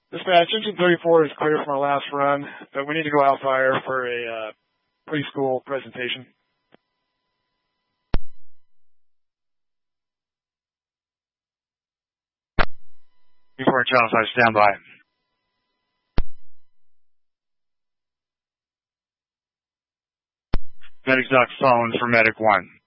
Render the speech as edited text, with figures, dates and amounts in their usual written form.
Dispatch, engine 34 is clear from our last run, but we need to go out fire for a preschool presentation. Before Channel 5, stand by. Medic Duck phone for Medic 1.